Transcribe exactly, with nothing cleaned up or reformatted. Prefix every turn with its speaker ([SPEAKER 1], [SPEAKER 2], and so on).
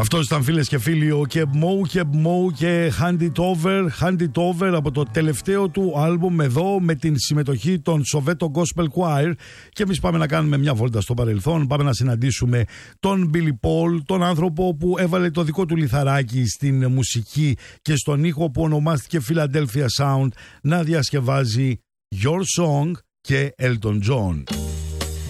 [SPEAKER 1] Αυτός ήταν, φίλες και φίλοι, ο Keb Mo, Keb Mo και Hand It Over, Hand It Over από το τελευταίο του άλμπουμ εδώ με την συμμετοχή των Soweto Gospel Choir. Και εμείς πάμε να κάνουμε μια βόλτα στο παρελθόν, πάμε να συναντήσουμε τον Billy Paul, τον άνθρωπο που έβαλε το δικό του λιθαράκι στην μουσική και στον ήχο που ονομάστηκε Philadelphia Sound, να διασκευάζει Your Song και Elton John.